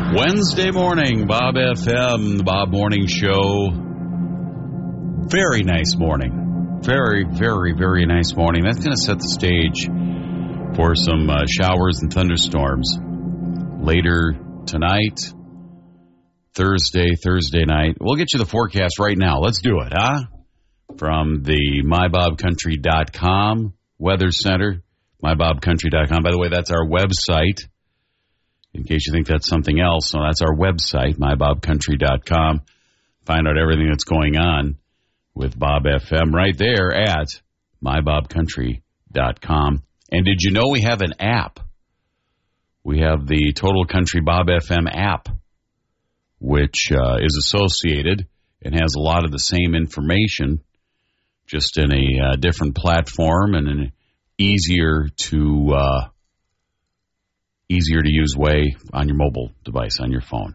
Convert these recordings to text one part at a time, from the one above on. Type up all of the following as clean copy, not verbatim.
Wednesday morning, Bob FM, the Bob Morning Show. Very nice morning. Very, very, very nice morning. That's going to set the stage for some showers and thunderstorms later tonight, Thursday night. We'll get you the forecast right now. Let's do it, huh? From the MyBobCountry.com Weather Center, MyBobCountry.com. By the way, that's our website. In case you think that's something else, no, that's our website, MyBobCountry.com. Find out everything that's going on with Bob FM right there at MyBobCountry.com. And did you know we have an app? We have the Total Country Bob FM app, which is associated and has a lot of the same information, just in a different platform and an easier to use way on your mobile device, on your phone.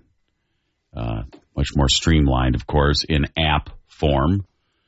Much more streamlined, of course, in app form.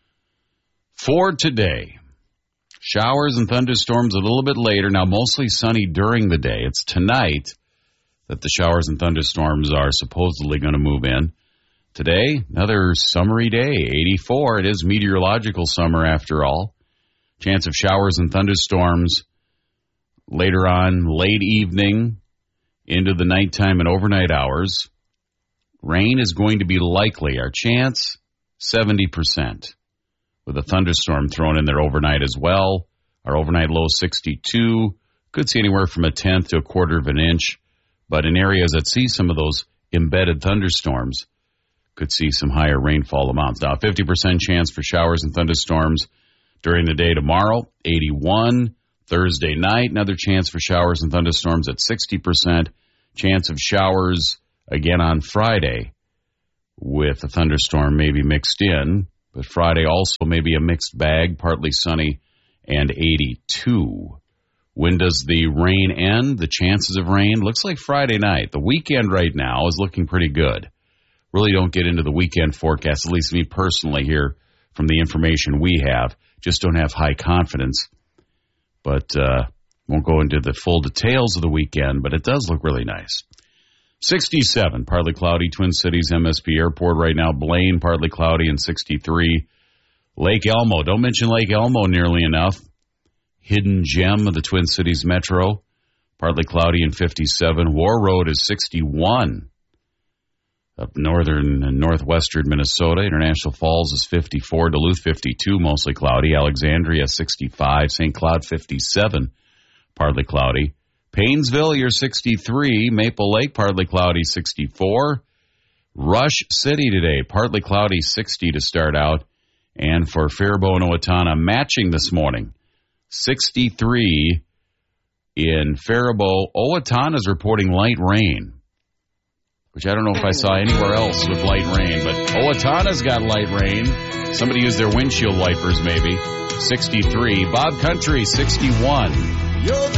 For today, showers and thunderstorms a little bit later. Now, mostly sunny during the day. It's tonight that the showers and thunderstorms are supposedly going to move in. Today, another summery day, 84. It is meteorological summer after all. Chance of showers and thunderstorms later on, late evening, into the nighttime and overnight hours. Rain is going to be likely. Our chance, 70%. With a thunderstorm thrown in there overnight as well. Our overnight low, 62. Could see anywhere from a tenth to a quarter of an inch. But in areas that see some of those embedded thunderstorms, could see some higher rainfall amounts. Now, 50% chance for showers and thunderstorms during the day tomorrow, 81. Thursday night, another chance for showers and thunderstorms at 60%. Chance of showers again on Friday with a thunderstorm maybe mixed in. But Friday also maybe a mixed bag, partly sunny and 82. When does the rain end? The chances of rain? Looks like Friday night. The weekend right now is looking pretty good. Really don't get into the weekend forecast, at least me personally here from the information we have. Just don't have high confidence. But won't go into the full details of the weekend, but it does look really nice. 67, partly cloudy, Twin Cities, MSP Airport right now. Blaine, partly cloudy, and 63. Lake Elmo, don't mention Lake Elmo nearly enough. Hidden gem of the Twin Cities Metro, partly cloudy, and 57. War Road is 61. Up northern and northwestern Minnesota. International Falls is 54. Duluth, 52, mostly cloudy. Alexandria, 65. St. Cloud, 57, partly cloudy. Paynesville, you're 63. Maple Lake, partly cloudy, 64. Rush City today, partly cloudy, 60 to start out. And for Faribault and Owatonna, matching this morning, 63 in Faribault. Owatonna is reporting light rain, which I don't know if I saw anywhere else with light rain, but Owatonna's got light rain. Somebody used their windshield wipers, maybe. 63. Bob Country, 61.